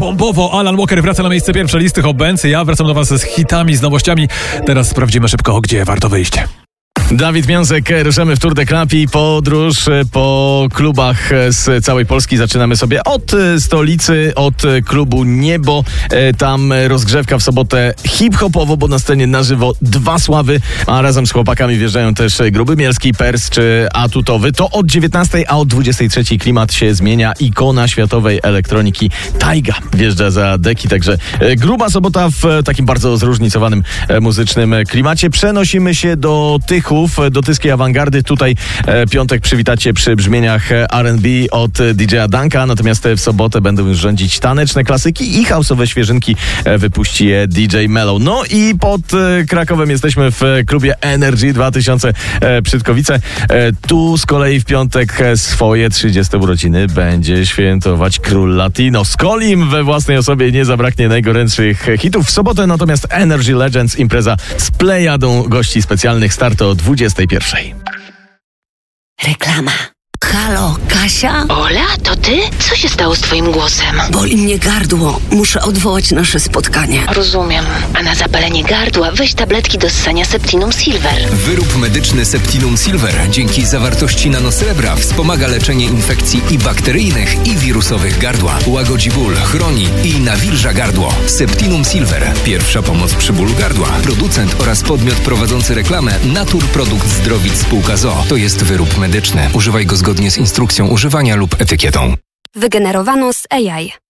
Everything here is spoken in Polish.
bombowo. Alan Walker wraca na miejsce pierwsze listy Hot Bands. Ja wracam do was z hitami, z nowościami. Teraz sprawdzimy szybko, gdzie warto wyjść. Dawid Miąsek, ruszamy w Tour de Club i podróż po klubach z całej Polski. Zaczynamy sobie od stolicy, od klubu Niebo. Tam rozgrzewka w sobotę hip-hopowo, bo na scenie na żywo dwa sławy, a razem z chłopakami wjeżdżają też Gruby Mielski, Pers czy Atutowy. To od 19, a od 23 klimat się zmienia. Ikona światowej elektroniki Taiga wjeżdża za deki, także gruba sobota w takim bardzo zróżnicowanym muzycznym klimacie. Przenosimy się do Tychów, do tyskiej awangardy. Tutaj piątek przywitacie przy brzmieniach R&B od DJ-a Danka, natomiast w sobotę będą już rządzić taneczne klasyki i house'owe świeżynki wypuści je DJ Mellow. No i pod Krakowem jesteśmy w klubie Energy 2000 Przydkowice. Tu z kolei w piątek swoje 30 urodziny będzie świętować król Latino. Z Kolim we własnej osobie nie zabraknie najgorętszych hitów. W sobotę natomiast Energy Legends, impreza z plejadą gości specjalnych, start o 21. Reklama. Halo, Kasia? Ola, to ty? Co się stało z twoim głosem? Boli mnie gardło. Muszę odwołać nasze spotkanie. Rozumiem. A na zapalenie gardła weź tabletki do ssania Septinum Silver. Wyrób medyczny Septinum Silver dzięki zawartości nanosrebra wspomaga leczenie infekcji i bakteryjnych, i wirusowych gardła. Łagodzi ból, chroni i nawilża gardło. Septinum Silver. Pierwsza pomoc przy bólu gardła. Producent oraz podmiot prowadzący reklamę Naturprodukt Zdrowic Spółka ZOO. To jest wyrób medyczny. Używaj go zgodnie z instrukcją używania lub etykietą. Wygenerowano z AI.